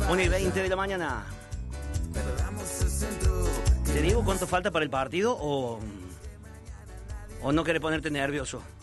1:20 de la mañana. ¿Te digo cuánto falta para el partido o no querés ponerte nervioso?